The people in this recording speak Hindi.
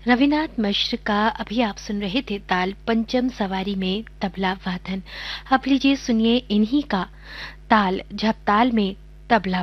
रविनाथ मिश्र का अभी आप सुन रहे थे ताल पंचम सवारी में तबला वादन। अब लीजिए सुनिए इन्हीं का ताल झपताल में तबला